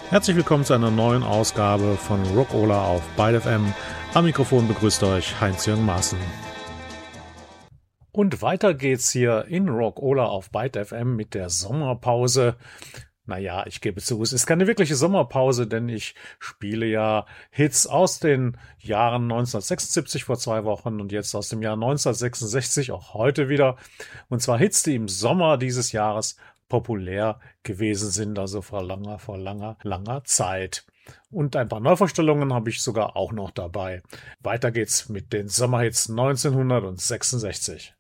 Herzlich willkommen zu einer neuen Ausgabe von Rockola auf Byte FM. Am Mikrofon begrüßt euch Heinz-Jürgen Maaßen. Und weiter geht's hier in Rockola auf Byte FM mit der Sommerpause. Naja, ich gebe zu, es ist keine wirkliche Sommerpause, denn ich spiele ja Hits aus den Jahren 1976 vor 2 Wochen und jetzt aus dem Jahr 1966, auch heute wieder. Und zwar Hits, die im Sommer dieses Jahres populär gewesen sind, also vor langer Zeit. Und ein paar Neuvorstellungen habe ich sogar auch noch dabei. Weiter geht's mit den Sommerhits 1966.